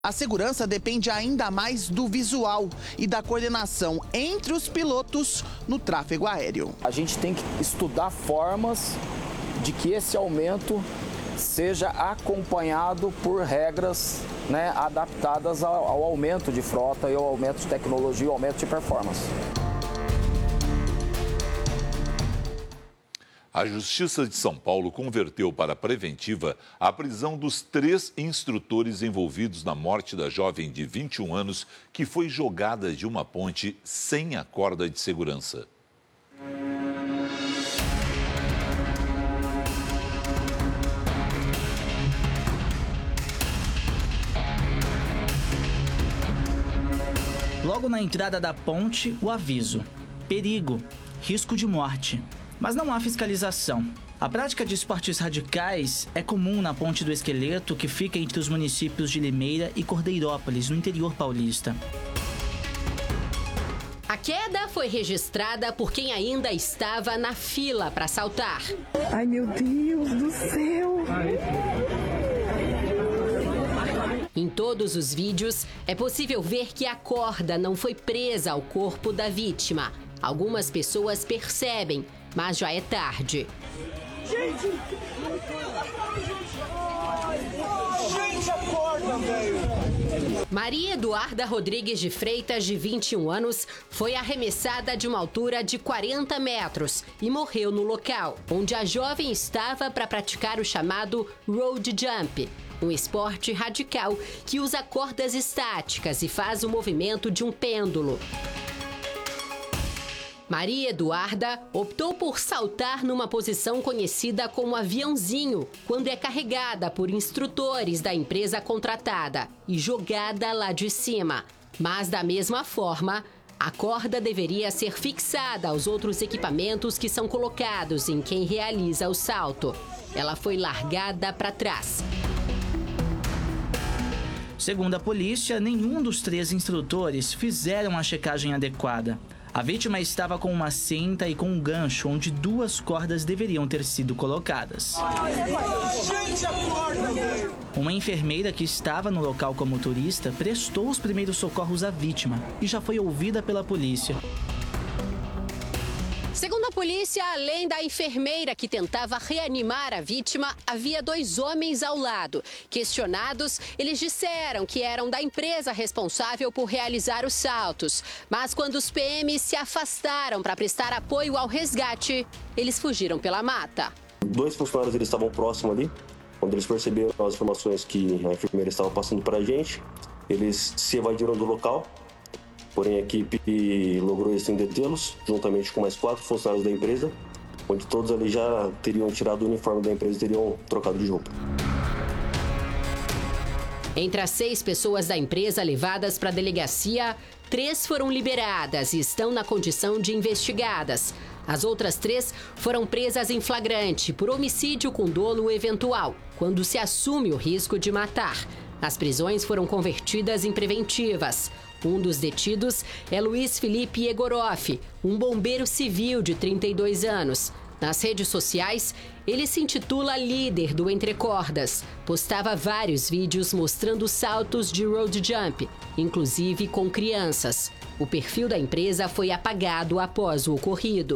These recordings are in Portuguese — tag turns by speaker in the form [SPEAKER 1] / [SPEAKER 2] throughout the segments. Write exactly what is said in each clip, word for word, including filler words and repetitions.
[SPEAKER 1] A segurança depende ainda mais do visual e da coordenação entre os pilotos no tráfego aéreo.
[SPEAKER 2] A gente tem que estudar formas de que esse aumento seja acompanhado por regras, né, adaptadas ao, ao aumento de frota e ao aumento de tecnologia e ao aumento de performance.
[SPEAKER 3] A Justiça de São Paulo converteu para preventiva a prisão dos três instrutores envolvidos na morte da jovem de vinte e um anos que foi jogada de uma ponte sem a corda de segurança.
[SPEAKER 4] Logo na entrada da ponte, o aviso: perigo, risco de morte. Mas não há fiscalização. A prática de esportes radicais é comum na Ponte do Esqueleto, que fica entre os municípios de Limeira e Cordeirópolis, no interior paulista.
[SPEAKER 5] A queda foi registrada por quem ainda estava na fila para saltar.
[SPEAKER 6] Ai, meu Deus do céu!
[SPEAKER 5] Em todos os vídeos, é possível ver que a corda não foi presa ao corpo da vítima. Algumas pessoas percebem, mas já é tarde.
[SPEAKER 6] Gente! Gente, acorda, velho!
[SPEAKER 5] Maria Eduarda Rodrigues de Freitas, de vinte e um anos, foi arremessada de uma altura de quarenta metros e morreu no local, onde a jovem estava para praticar o chamado road jump, um esporte radical que usa cordas estáticas e faz o movimento de um pêndulo. Maria Eduarda optou por saltar numa posição conhecida como aviãozinho, quando é carregada por instrutores da empresa contratada e jogada lá de cima. Mas, da mesma forma, a corda deveria ser fixada aos outros equipamentos que são colocados em quem realiza o salto. Ela foi largada para trás.
[SPEAKER 4] Segundo a polícia, nenhum dos três instrutores fizeram a checagem adequada. A vítima estava com uma cinta e com um gancho onde duas cordas deveriam ter sido colocadas. Uma enfermeira que estava no local como turista prestou os primeiros socorros à vítima e já foi ouvida pela polícia.
[SPEAKER 5] Segundo a polícia, além da enfermeira que tentava reanimar a vítima, havia dois homens ao lado. Questionados, eles disseram que eram da empresa responsável por realizar os saltos. Mas quando os P Ms se afastaram para prestar apoio ao resgate, eles fugiram pela mata.
[SPEAKER 7] Dois funcionários eles estavam próximos ali. Quando eles perceberam as informações que a enfermeira estava passando para a gente, eles se evadiram do local. Porém, a equipe logrou assim detê-los, juntamente com mais quatro funcionários da empresa, onde todos ali já teriam tirado o uniforme da empresa e teriam trocado de roupa.
[SPEAKER 5] Entre as seis pessoas da empresa levadas para a delegacia, três foram liberadas e estão na condição de investigadas. As outras três foram presas em flagrante por homicídio com dolo eventual, quando se assume o risco de matar. As prisões foram convertidas em preventivas. Um dos detidos é Luiz Felipe Egoroff, um bombeiro civil de trinta e dois anos. Nas redes sociais, ele se intitula líder do Entre Cordas. Postava vários vídeos mostrando saltos de road jump, inclusive com crianças. O perfil da empresa foi apagado após o ocorrido.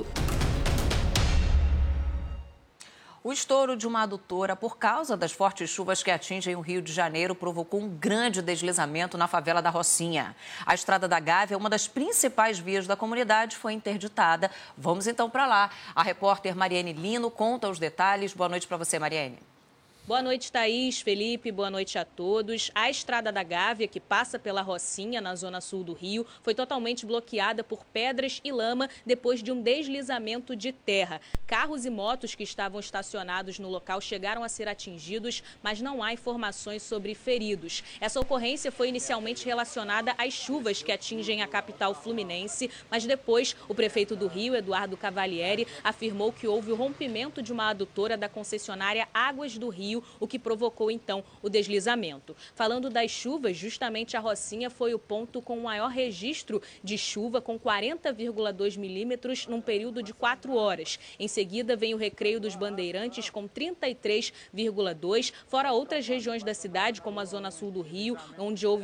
[SPEAKER 8] O estouro de uma adutora por causa das fortes chuvas que atingem o Rio de Janeiro provocou um grande deslizamento na favela da Rocinha. A Estrada da Gávea, uma das principais vias da comunidade, foi interditada. Vamos então para lá. A repórter Mariane Lino conta os detalhes. Boa noite para você, Mariane.
[SPEAKER 9] Boa noite, Thaís, Felipe, boa noite a todos. A Estrada da Gávea, que passa pela Rocinha, na zona sul do Rio, foi totalmente bloqueada por pedras e lama depois de um deslizamento de terra. Carros e motos que estavam estacionados no local chegaram a ser atingidos, mas não há informações sobre feridos. Essa ocorrência foi inicialmente relacionada às chuvas que atingem a capital fluminense, mas depois o prefeito do Rio, Eduardo Cavalieri, afirmou que houve o rompimento de uma adutora da concessionária Águas do Rio, rio, o que provocou então o deslizamento. Falando das chuvas, justamente a Rocinha foi o ponto com o maior registro de chuva, com quarenta vírgula dois milímetros num período de quatro horas. Em seguida vem o Recreio dos Bandeirantes com trinta e três vírgula dois, fora outras regiões da cidade, como a zona sul do Rio, onde houve